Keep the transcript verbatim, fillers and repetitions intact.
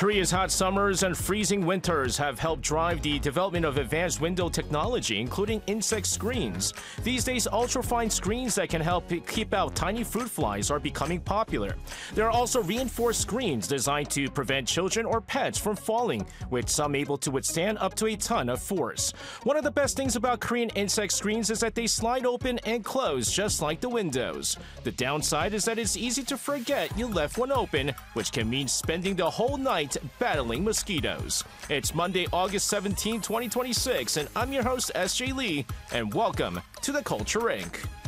Korea's hot summers and freezing winters have helped drive the development of advanced window technology, including insect screens. These days, ultrafine screens that can help keep out tiny fruit flies are becoming popular. There are also reinforced screens designed to prevent children or pets from falling, with some able to withstand up to a ton of force. One of the best things about Korean insect screens is that they slide open and close just like the windows. The downside is that it's easy to forget you left one open, which can mean spending the whole night battling mosquitoes. It's Monday, August seventeenth, twenty twenty-six, and I'm your host, S J Lee, and welcome to the Culture Incorporated.